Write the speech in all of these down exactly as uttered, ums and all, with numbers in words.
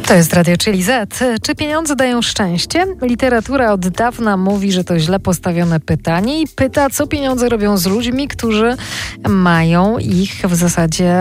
To jest Radio Czyli Z. Czy pieniądze dają szczęście? Literatura od dawna mówi, że to źle postawione pytanie i pyta, co pieniądze robią z ludźmi, którzy mają ich w zasadzie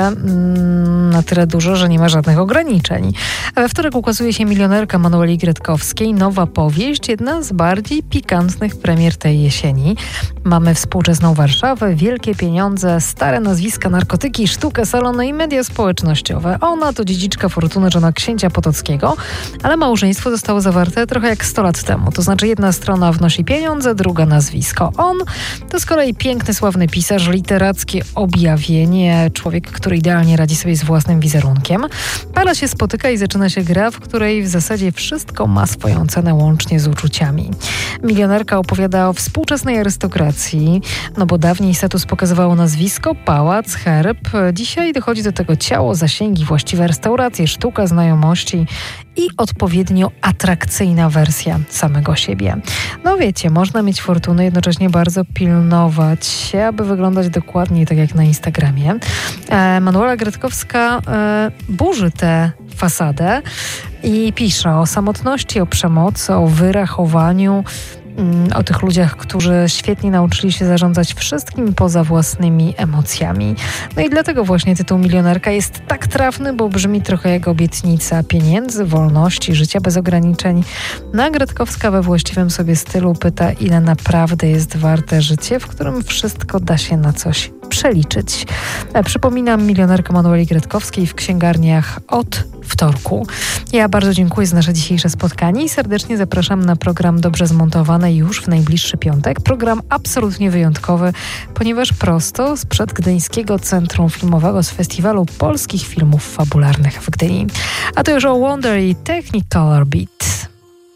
mm, na tyle dużo, że nie ma żadnych ograniczeń. A we wtorek ukazuje się Milionerka Manueli Gretkowskiej. Nowa powieść, jedna z bardziej pikantnych premier tej jesieni. Mamy współczesną Warszawę, wielkie pieniądze, stare nazwiska, narkotyki, sztukę, salony i media społecznościowe. Ona to dziedziczka fortuny żona księcia Potockiego, ale małżeństwo zostało zawarte trochę jak sto lat temu. To znaczy jedna strona wnosi pieniądze, druga nazwisko. On to z kolei piękny, sławny pisarz, literackie objawienie, człowiek, który idealnie radzi sobie z własnym wizerunkiem. Para się spotyka i zaczyna się gra, w której w zasadzie wszystko ma swoją cenę łącznie z uczuciami. Milionerka opowiada o współczesnej arystokracji, no bo dawniej status pokazywało nazwisko, pałac, herb. Dzisiaj dochodzi do tego ciało, zasięgi, właściwe restauracje, sztuka, znajomości i odpowiednio atrakcyjna wersja samego siebie. No wiecie, można mieć fortunę, jednocześnie bardzo pilnować się, aby wyglądać dokładnie tak jak na Instagramie. E, Manuela Gretkowska e, burzy tę fasadę i pisze o samotności, o przemocy, o wyrachowaniu, o tych ludziach, którzy świetnie nauczyli się zarządzać wszystkim poza własnymi emocjami. No i dlatego właśnie tytuł Milionerka jest tak trafny, bo brzmi trochę jak obietnica pieniędzy, wolności, życia bez ograniczeń. No, Gretkowska we właściwym sobie stylu pyta, ile naprawdę jest warte życie, w którym wszystko da się na coś przeliczyć. Przypominam, Milionerka Manueli Gretkowskiej w księgarniach od wtorku. Ja bardzo dziękuję za nasze dzisiejsze spotkanie i serdecznie zapraszam na program Dobrze Zmontowane już w najbliższy piątek. Program absolutnie wyjątkowy, ponieważ prosto sprzed Gdyńskiego Centrum Filmowego z Festiwalu Polskich Filmów Fabularnych w Gdyni. A to już o Wonder i Technicolor Beat.